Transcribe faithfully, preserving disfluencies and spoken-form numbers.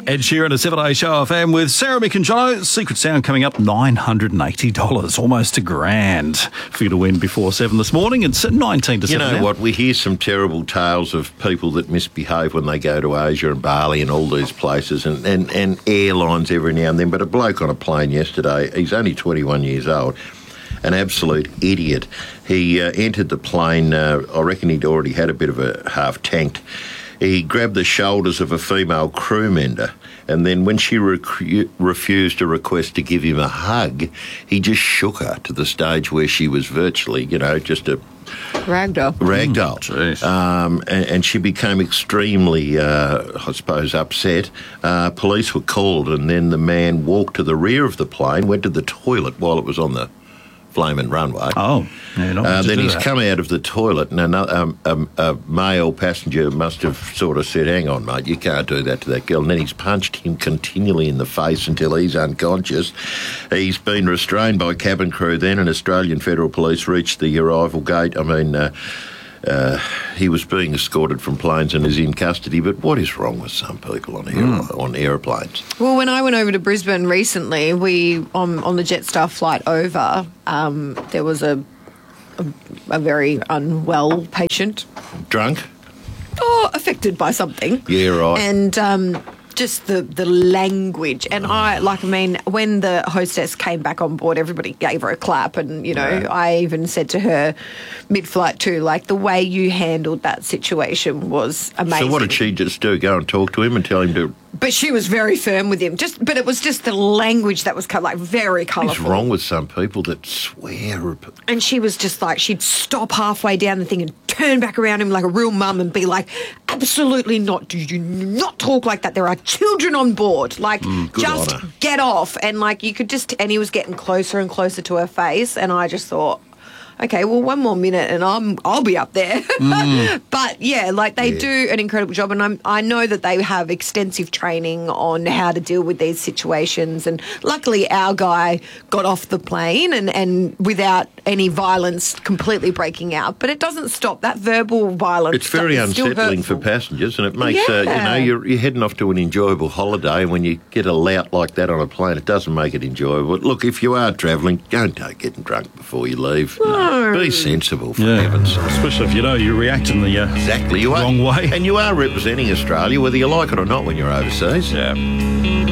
Ed Sheeran, a seven A Show F M with Sarah, Mick and Jono. Secret Sound coming up, nine hundred eighty dollars, almost a grand for you to win before seven this morning. It's nineteen to You seven know now. what? We hear some terrible tales of people that misbehave when they go to Asia and Bali and all these places, and, and, and airlines every now and then. But a bloke on a plane yesterday, he's only twenty-one years old, an absolute idiot. He uh, entered the plane, uh, I reckon he'd already had a bit of a half-tanked. He grabbed the shoulders of a female crew member, and then when she rec- refused a request to give him a hug, he just shook her to the stage where she was virtually, you know, just a Ragdoll. Ragdoll. Mm, um, and, and she became extremely, uh, I suppose, upset. Uh, police were called, and then the man walked to the rear of the plane, went to the toilet while it was on the flaming runway. Oh, yeah, not Uh, to then do he's that. come out of the toilet, and another, um, um, a male passenger must have sort of said, hang on, mate, you can't do that to that girl. And then he's punched him continually in the face until he's unconscious. He's been restrained by cabin crew then, and Australian Federal Police reached the arrival gate. I mean, uh, uh, he was being escorted from planes and is in custody. But what is wrong with some people on, aer- Mm. on aeroplanes? Well, when I went over to Brisbane recently, we on, on the Jetstar flight over, um, there was a, a a very unwell patient, Drunk? oh, affected by something. Yeah, right. And um, just the, the language. And I, like, I mean, when the hostess came back on board, everybody gave her a clap. And, you know, Yeah. I even said to her mid-flight too, like, the way you handled that situation was amazing. So what did she just do? Go and talk to him and tell him to... But she was very firm with him. Just, But it was just the language that was kind of, like, very What's colourful. wrong with some people that swear? And she was just like, she'd stop halfway down the thing and turn back around him like a real mum and be like, absolutely not. Do you not talk like that? There are children on board. Like, good just on her. get off. And, like, you could just, and he was getting closer and closer to her face. And I just thought, okay, well, one more minute and I'm, I'll be up there. But, yeah, like, they Yeah. do an incredible job. And I'm, I know that they have extensive training on how to deal with these situations. And luckily, our guy got off the plane and, and without any violence completely breaking out. But it doesn't stop that verbal violence. It's very is still unsettling for hurtful. passengers, and it makes, uh, you Yeah. know, you're, you're heading off to an enjoyable holiday, and when you get a lout like that on a plane, it doesn't make it enjoyable. Look, if you are travelling, don't go getting drunk before you leave. Be sensible, for Yeah, heaven's sake. especially if you know you react in the uh, Exactly. You are, wrong way. And you are representing Australia, whether you like it or not, when you're overseas. Yeah.